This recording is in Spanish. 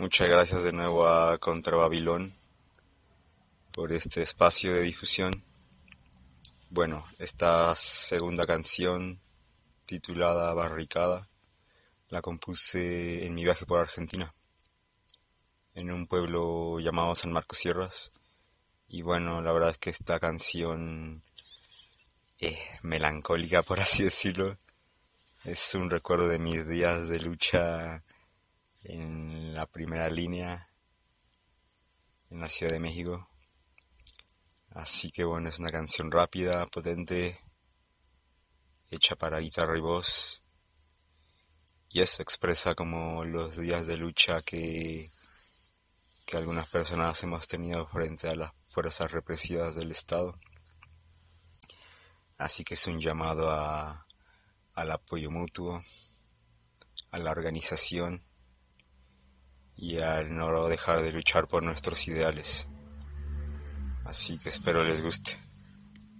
Muchas gracias de nuevo a Contra Babilón por este espacio de difusión. Bueno, esta segunda canción, titulada Barricada, la compuse en mi viaje por Argentina, en un pueblo llamado San Marcos Sierras. Y bueno, la verdad es que esta canción es melancólica, por así decirlo. Es un recuerdo de mis días de lucha en la primera línea en la Ciudad de México. Así que bueno, es una canción rápida, potente, hecha para guitarra y voz. Y eso expresa como los días de lucha que algunas personas hemos tenido frente a las fuerzas represivas del Estado. Así que es un llamado al apoyo mutuo, a la organización y al no dejar de luchar por nuestros ideales. Así que espero les guste.